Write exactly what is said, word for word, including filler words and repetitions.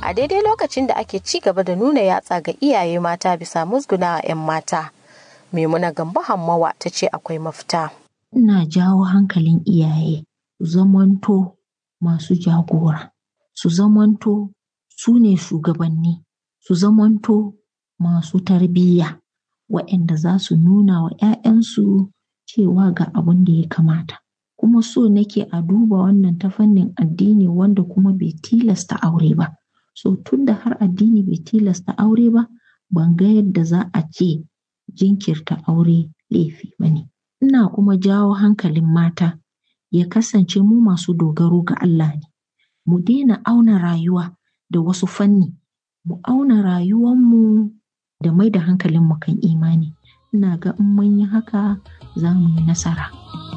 a daidai lokacin da ake ci gaba da nuna yatsa ga iyaye mata bisa musguna 'yan mata. Maimuna Gambo Hammawa ta ce akwai mafita. Ina jawo hankalin iyaye su zamanto masu jagora, su zamanto su ne shugabanni, su zamanto masu tarbiyya waɗanda za su nuna wa 'ya'yansu cewa ga abin da ya kamata. Kuma so nake a duba wannan ta fannin addini wanda kuma bai tilasta aure ba. So tunda har addini bai tilasta aure ba, ban ga yadda za a ce jinkirta aure laifi ba ne. Ina kuma jawo hankalin mata ya kasance mu masu dogaro ga Allah ne. Mu daina auna rayuwa da wasu fanni, mu auna rayuwanmu da mai da hankalinmu kan imani. Ina ga in mun yi haka za mu yi nasara.